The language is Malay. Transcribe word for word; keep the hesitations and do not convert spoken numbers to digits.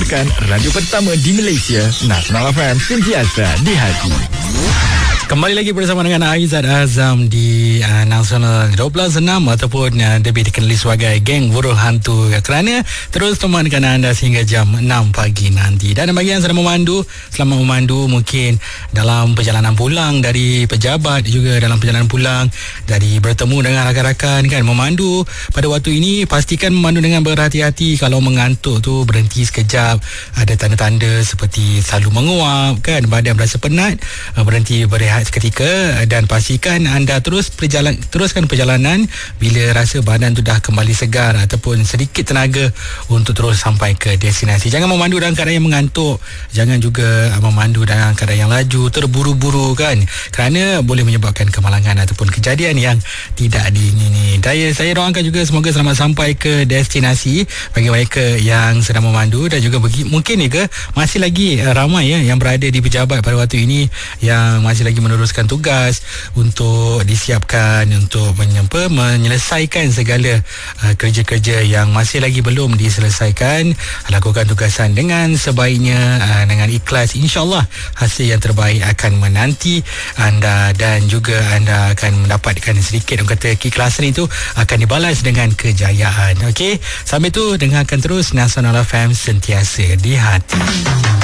mendengarkan radio pertama di Malaysia, Nasional F M, sentiasa di hati. Kembali lagi bersama dengan Aizat Azam di uh, Nasional dua belas enam ataupun uh, lebih dikenali sebagai Geng Buruh Hantu, kerana terus temankan anda sehingga jam enam pagi nanti. Dan bagi yang sedang memandu, selamat memandu, mungkin dalam perjalanan pulang dari pejabat, juga dalam perjalanan pulang dari bertemu dengan rakan-rakan kan, memandu pada waktu ini pastikan memandu dengan berhati-hati. Kalau mengantuk tu berhenti sekejap, ada tanda-tanda seperti selalu menguap kan, badan berasa penat, uh, berhenti berehat seketika dan pastikan anda terus perjalan, teruskan perjalanan bila rasa badan tu dah kembali segar ataupun sedikit tenaga untuk terus sampai ke destinasi. Jangan memandu dalam keadaan yang mengantuk, jangan juga memandu dalam keadaan yang laju, terburu-buru kan, kerana boleh menyebabkan kemalangan ataupun kejadian yang tidak diingini. Daya saya doakan juga semoga selamat sampai ke destinasi bagi mereka yang sedang memandu, dan juga bagi, mungkin juga masih lagi uh, ramai ya yang berada di pejabat pada waktu ini yang masih lagi meneruskan tugas untuk disiapkan untuk menyempa, menyelesaikan segala uh, kerja-kerja yang masih lagi belum diselesaikan. Lakukan tugasan dengan sebaiknya, uh, dengan ikhlas. InsyaAllah hasil yang terbaik akan menanti anda, dan juga anda akan mendapatkan sedikit, orang kata keikhlasan itu akan dibalas dengan kejayaan. Okey, sampai tu dengarkan terus Nasional F M, sentiasa di hati.